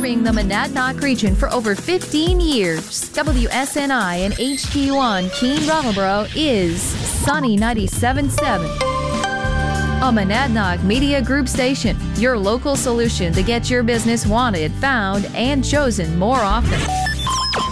serving the Monadnock region for over 15 years. WSNI and HD1 Keene Brattleboro is Sunny 97.7. A Monadnock Media Group station, your local solution to get your business wanted, found, and chosen more often.